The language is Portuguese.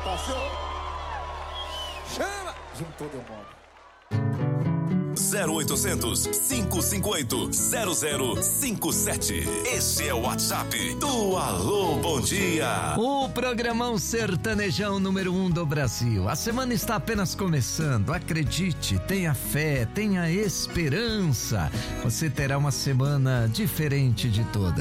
votação. Chama! Juntou, deu modo. 0800 558 0057. Esse é o WhatsApp do Alô Bom Dia. O programão sertanejão número 1 do Brasil. A semana está apenas começando. Acredite, tenha fé, tenha esperança. Você terá uma semana diferente de todas.